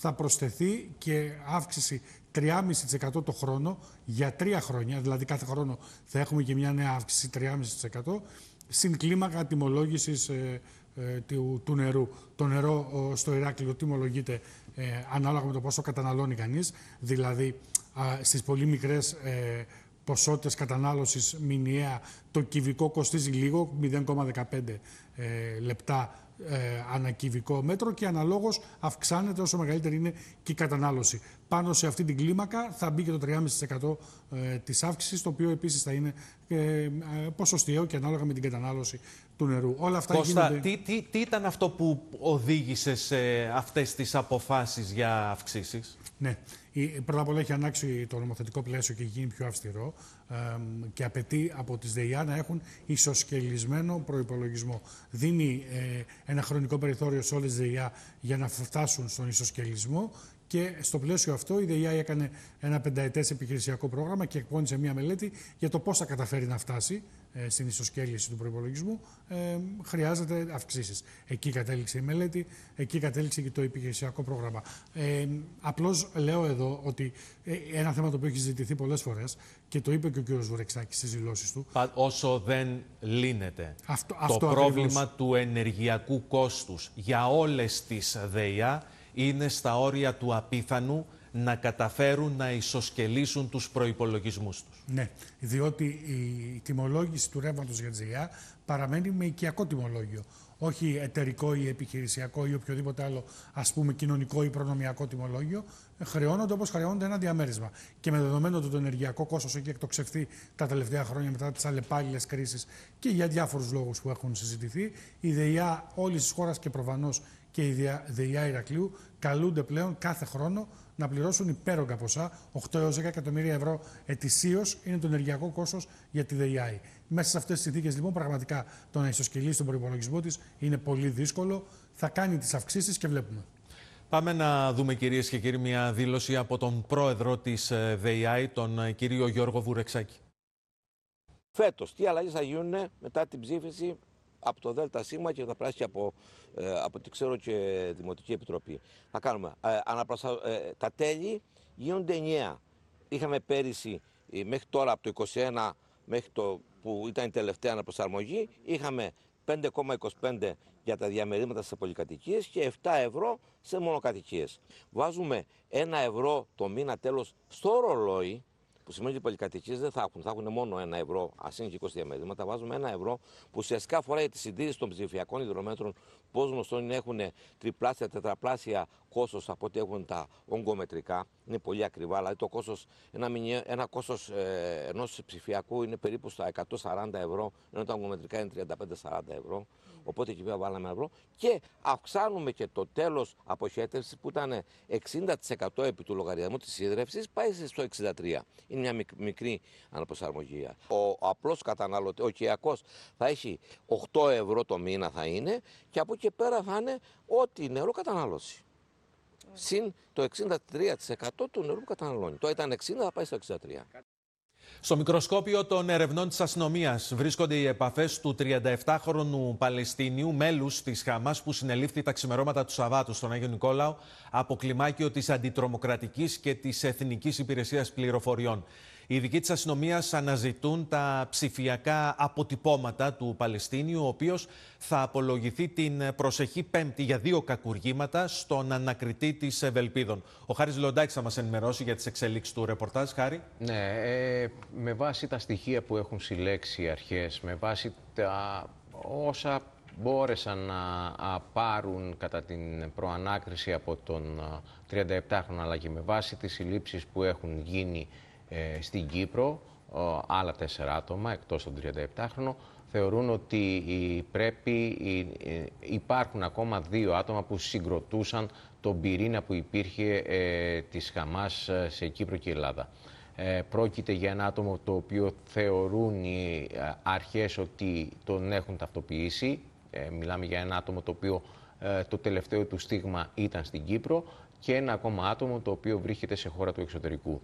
θα προσθεθεί και αύξηση 3,5% το χρόνο για 3 χρόνια, δηλαδή κάθε χρόνο θα έχουμε και μια νέα αύξηση 3,5% στην κλίμακα τιμολόγησης του νερού. Το νερό στο Ηράκλειο τιμολογείται ανάλογα με το πόσο καταναλώνει κανείς, δηλαδή στις πολύ μικρές ποσότητες κατανάλωσης μηνιαία το κυβικό κοστίζει λίγο, 0,15 λεπτά ανά κυβικό μέτρο και αναλόγως αυξάνεται όσο μεγαλύτερη είναι και η κατανάλωση. Πάνω σε αυτή την κλίμακα θα μπει και το 3,5% της αύξησης, το οποίο επίσης θα είναι ποσοστιαίο και ανάλογα με την κατανάλωση του νερού. Όλα αυτά Κώστα, γίνονται... τι ήταν αυτό που οδήγησε σε αυτές τις αποφάσεις για αυξήσεις? Ναι. Πρώτα απ' όλα έχει ανάξει το νομοθετικό πλαίσιο και γίνει πιο αυστηρό και απαιτεί από τις ΔΕΙΑ να έχουν ισοσκελισμένο προϋπολογισμό. Δίνει ένα χρονικό περιθώριο σε όλες τις ΔΕΙΑ για να φτάσουν στον ισοσκελισμό και στο πλαίσιο αυτό η ΔΕΙΑ έκανε ένα 5ετές επιχειρησιακό πρόγραμμα και εκπώνησε μια μελέτη για το πώς θα καταφέρει να φτάσει στην ισοσκέληση του προϋπολογισμού. Χρειάζεται αυξήσεις. Εκεί κατέληξε η μελέτη, εκεί κατέληξε και το επιχειρησιακό πρόγραμμα. Απλώς λέω εδώ ότι ένα θέμα το οποίο έχει συζητηθεί πολλές φορές και το είπε και ο κ. Βουρεξάκης στις δηλώσεις του. Όσο δεν λύνεται αυτό το πρόβλημα ακριβώς του ενεργειακού κόστους για όλες τις ΔΕΙΑ είναι στα όρια του απίθανου να καταφέρουν να ισοσκελίσουν τους προϋπολογισμούς τους. Ναι, διότι η τιμολόγηση του ρεύματος για τις ΔΕΙΑ παραμένει με οικιακό τιμολόγιο. Όχι εταιρικό ή επιχειρησιακό ή οποιοδήποτε άλλο, ας πούμε, κοινωνικό ή προνομιακό τιμολόγιο. Χρεώνονται όπως χρεώνονται ένα διαμέρισμα. Και με δεδομένο ότι το ενεργειακό κόστος έχει εκτοξευθεί τα τελευταία χρόνια μετά τις αλλεπάλληλες κρίσεις και για διάφορους λόγους που έχουν συζητηθεί, η ΔΕΙΑ όλης της χώρας και προφανώς και η ΔΕΙΑ Ηρακλείου καλούνται πλέον κάθε χρόνο να πληρώσουν υπέρογκα ποσά, 8 έως 10 εκατομμύρια ευρώ ετησίως είναι το ενεργειακό κόστος για τη ΔΕΙΑ. Μέσα σε αυτές τις συνθήκες, λοιπόν, πραγματικά το να ισοσκελίσει τον προϋπολογισμό της είναι πολύ δύσκολο. Θα κάνει τις αυξήσεις και βλέπουμε. Πάμε να δούμε, κυρίες και κύριοι, μια δήλωση από τον πρόεδρο της ΔΕΙΑ, τον κύριο Γιώργο Βουρεξάκη. Φέτος, τι αλλαγές θα γίνουν μετά την ψήφιση από το ΔΣ και θα περάσει από ό,τι ξέρω και Δημοτική Επιτροπή. Θα κάνουμε. Τα τέλη γίνονται 9. Είχαμε πέρυσι μέχρι τώρα από το 21 μέχρι το που ήταν η τελευταία αναπροσαρμογή, είχαμε 5,25 για τα διαμερίσματα σε πολυκατοικίες και 7 ευρώ σε μονοκατοικίες. Βάζουμε 1 ευρώ το μήνα τέλος στο ρολόι, που σημαίνει ότι οι πολυκατοικίες δεν θα έχουν μόνο 1 ευρώ, ας είναι και 20 διαμερίσματα. Βάζουμε 1 ευρώ που ουσιαστικά αφορά για τη συντήρηση των ψηφιακών υδρομέτρων, που ως γνωστόν έχουν τριπλάσια, τετραπλάσια κόστος από ό,τι έχουν τα ογκομετρικά. Είναι πολύ ακριβά, δηλαδή το κόστος, ένα κόστος ενός ψηφιακού είναι περίπου στα 140 ευρώ, ενώ τα ογκομετρικά είναι 35-40 ευρώ. Οπότε εκεί πέρα βάλαμε 1 ευρώ και αυξάνουμε και το τέλος αποχέτευσης που ήταν 60% επί του λογαριασμού της ίδρυυσης, πάει στο 63%. Είναι μια μικρή αναπροσαρμογή. Ο απλός καταναλωτής, ο οικιακός, θα έχει 8 ευρώ το μήνα θα είναι και από εκεί πέρα θα είναι ό,τι νερό κατανάλωση. Συν το 63% του νερού που καταναλώνει. Το ήταν 60, θα πάει στο 63%. Στο μικροσκόπιο των ερευνών της αστυνομίας βρίσκονται οι επαφές του 37χρονου Παλαιστίνιου, μέλους της Χαμάς, που συνελήφθη τα ξημερώματα του Σαββάτου στον Άγιο Νικόλαο από κλιμάκιο της Αντιτρομοκρατικής και της Εθνικής Υπηρεσίας Πληροφοριών. Οι ειδικοί της αστυνομίας αναζητούν τα ψηφιακά αποτυπώματα του Παλαιστίνιου, ο οποίος θα απολογηθεί την προσεχή Πέμπτη για 2 κακουργήματα στον ανακριτή της Ευελπίδων. Ο Χάρης Λοντάκης θα μας ενημερώσει για τις εξελίξεις του ρεπορτάζ. Χάρη. Ναι, με βάση τα στοιχεία που έχουν συλλέξει οι αρχές, με βάση τα όσα μπόρεσαν να πάρουν κατά την προανάκριση από τον 37χρονο, αλλά και με βάση τις συλλήψεις που έχουν γίνει στην Κύπρο, άλλα 4 άτομα εκτός των 37χρονο, θεωρούν ότι υπάρχουν ακόμα 2 άτομα που συγκροτούσαν τον πυρήνα που υπήρχε της Χαμάς σε Κύπρο και Ελλάδα. Πρόκειται για ένα άτομο το οποίο θεωρούν οι αρχές ότι τον έχουν ταυτοποιήσει. Μιλάμε για ένα άτομο το οποίο το τελευταίο του στίγμα ήταν στην Κύπρο και ένα ακόμα άτομο το οποίο βρίσκεται σε χώρα του εξωτερικού.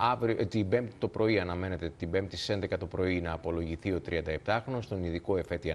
Την Πέμπτη το πρωί αναμένεται, την Πέμπτη στις 11 το πρωί, να απολογηθεί ο 37χρονος στον ειδικό εφέτη